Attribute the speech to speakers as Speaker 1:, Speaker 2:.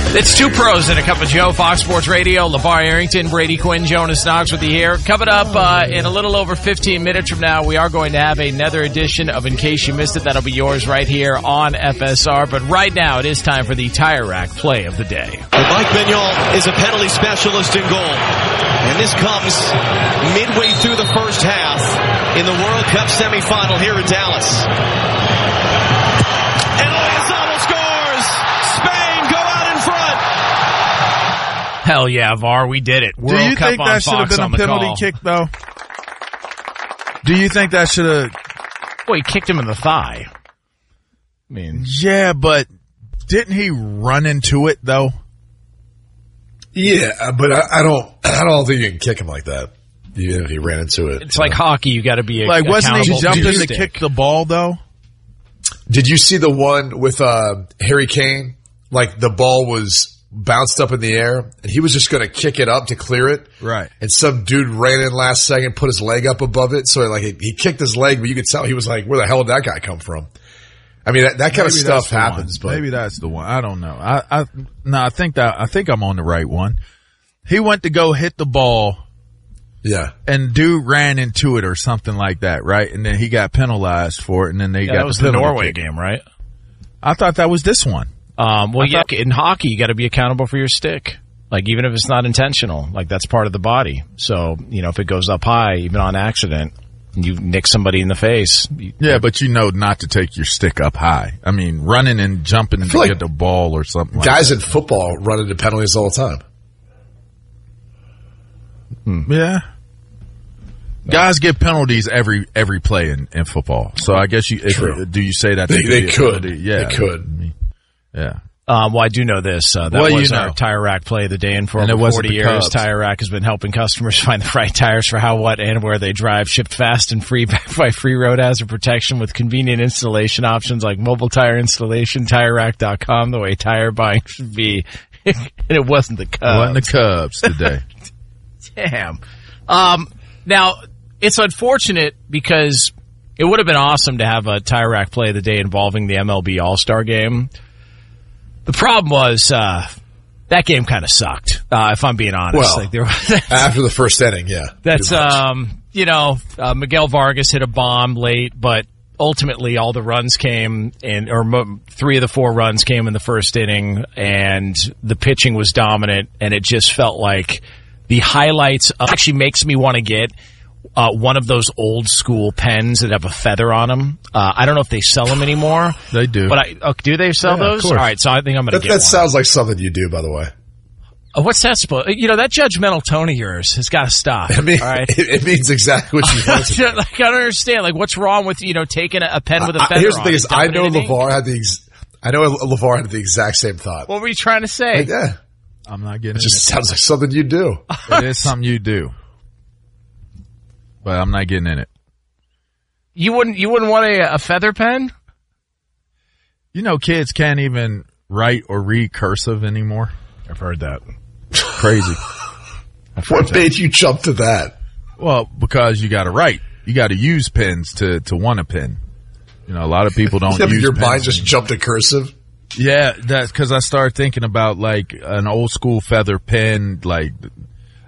Speaker 1: It's Two Pros and a Cup of Joe, Fox Sports Radio. LeVar Arrington, Brady Quinn, Jonas Knox with you here. Coming up in a little over 15 minutes from now, we are going to have another edition of In Case You Missed It. That'll be yours right here on FSR. But right now, it is time for the Tire Rack Play of the Day.
Speaker 2: Mike Vigneault is a penalty specialist in goal. And this comes midway through the first half in the World Cup semifinal here in Dallas. And Oyazabal scores! Spain go out in front!
Speaker 1: Hell yeah, VAR, we did it.
Speaker 3: World Cup on Fox. Do you think that should have been a penalty kick, though? Do you think that should have...
Speaker 1: Well, he kicked him in the thigh. I mean...
Speaker 3: Yeah, but didn't he run into it, though?
Speaker 4: Yeah, but I don't think you can kick him like that. Even if he ran into it.
Speaker 1: It's like hockey. You got to be
Speaker 3: like, wasn't he jumping to kick the ball, though?
Speaker 4: Did you see the one with Harry Kane? Like, the ball was bounced up in the air, and he was just going to kick it up to clear it.
Speaker 3: Right.
Speaker 4: And some dude ran in last second, put his leg up above it. So, like, he kicked his leg, but you could tell he was like, where the hell did that guy come from? I mean, that kind of stuff happens. But
Speaker 3: maybe that's the one. I don't know. I think I'm on the right one. He went to go hit the ball.
Speaker 4: Yeah.
Speaker 3: And dude ran into it or something like that, right? And then he got penalized for it, and then they got
Speaker 1: that was the Norway game, right?
Speaker 3: I thought that was this one.
Speaker 1: In hockey, you got to be accountable for your stick. Like, even if it's not intentional, like, that's part of the body. So, if it goes up high, even on accident, you nick somebody in the face.
Speaker 3: Yeah, but you know not to take your stick up high. I mean, running and jumping to get the ball or something like that.
Speaker 4: Guys in football run into penalties all the time.
Speaker 3: Yeah. Guys get penalties every play in football. So I guess do you say that
Speaker 4: they could?
Speaker 3: Yeah,
Speaker 4: they could.
Speaker 3: Yeah.
Speaker 1: Well, I do know this. That was our Tire Rack Play of the Day. And for over 40 years, Tire Rack has been helping customers find the right tires for how, what, and where they drive. Shipped fast and free backed by free road hazard protection with convenient installation options like mobile tire installation, TireRack.com, the way tire buying should be. And it wasn't the Cubs.
Speaker 3: It wasn't the Cubs today.
Speaker 1: Damn. Now, it's unfortunate because it would have been awesome to have a Tire Rack Play of the Day involving the MLB All-Star Game. The problem was that game kind of sucked, if I'm being honest.
Speaker 4: Well, after the first inning, yeah.
Speaker 1: That's, Miguel Vargas hit a bomb late, but ultimately all the runs came three of the four runs came in the first inning, and the pitching was dominant, and it just felt like the highlights actually makes me want to get one of those old school pens that have a feather on them. I don't know if they sell them anymore.
Speaker 3: They do.
Speaker 1: But do they sell those? All right, so I think I'm going to get one.
Speaker 4: That sounds like something you do, by the way.
Speaker 1: What's that supposed? That judgmental tone of yours has got to stop.
Speaker 4: I mean,
Speaker 1: all right?
Speaker 4: it means exactly what you want.
Speaker 1: I don't understand. Like, what's wrong with taking a pen with a feather?
Speaker 4: Here's the thing: I know LeVar had the exact same thought.
Speaker 1: What were you trying to say?
Speaker 4: Yeah,
Speaker 3: I'm not getting.
Speaker 4: It just sounds like something you do.
Speaker 3: It is something you do. But I'm not getting in it.
Speaker 1: You wouldn't want a feather pen?
Speaker 3: Kids can't even write or read cursive anymore.
Speaker 1: I've heard that.
Speaker 3: Crazy.
Speaker 4: What made you jump to that?
Speaker 3: Well, because you got to write. You got to use pens to want a pen. A lot of people don't use
Speaker 4: your
Speaker 3: pens
Speaker 4: mind just jumped to cursive?
Speaker 3: Yeah, that's because I started thinking about like an old school feather pen, like